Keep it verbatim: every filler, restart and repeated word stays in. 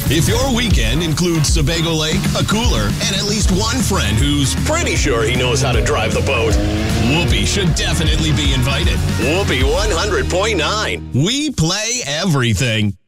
If your weekend includes Sebago Lake, a cooler, and at least one friend who's pretty sure he knows how to drive the boat, Whoopee should definitely be invited. Whoopee one hundred point nine. We play everything.